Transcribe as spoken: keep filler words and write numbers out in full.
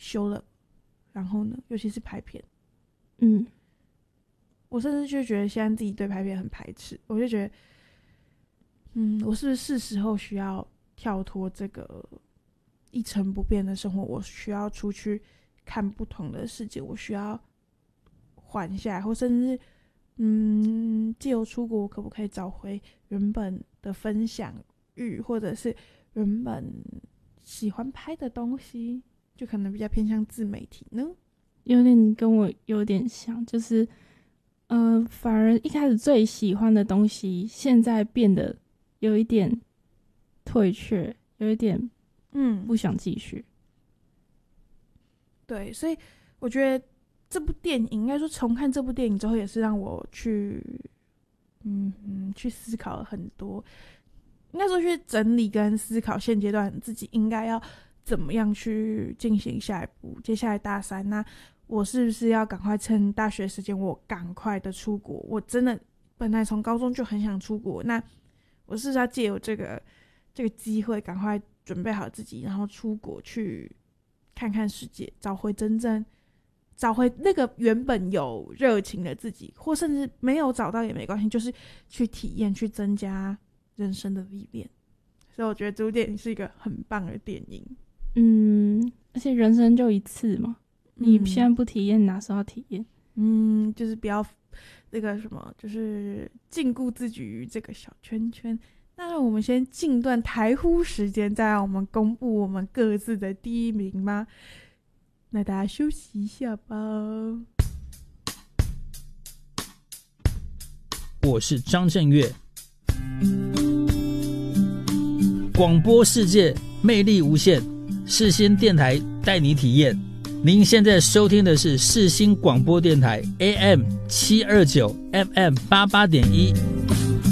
修了，然后呢，尤其是拍片， 嗯， 我甚至就觉得现在自己对拍片很排斥，我就觉得，嗯，我是不是是时候需要跳脱这个一成不变的生活，我需要出去看不同的世界，我需要缓下来，或甚至嗯，借由出国，我可不可以找回原本的分享欲，或者是原本喜欢拍的东西，就可能比较偏向自媒体呢？ 有点跟我有点像，就是呃，反而一开始最喜欢的东西，现在变得有一点退却，有一点嗯不想继续。 对，所以我觉得这部电影，应该说重看这部电影之后，也是让我去，嗯嗯，去思考了很多，应该说去整理跟思考现阶段自己应该要怎么样去进行下一步。接下来大三，那我是不是要赶快趁大学时间，我赶快的出国？我真的本来从高中就很想出国，那我是不是要借由这个这个机会，赶快准备好自己，然后出国去看看世界，找回真正找回那个原本有热情的自己，或甚至没有找到也没关系，就是去体验，去增加人生的历练。所以我觉得这部电影是一个很棒的电影。 嗯，而且人生就一次嘛，你现在不体验，哪时候要体验？ 嗯，就是不要那个什么，就是禁锢自己于这个小圈圈。那让我们先进段台呼时间，再让我们公布我们各自的第一名吗？那大家休息一下吧。 我是张震岳，广播世界魅力无限，世新电台带你体验。您现在收听的是世新广播电台 A M 七二九 F M 八八点一。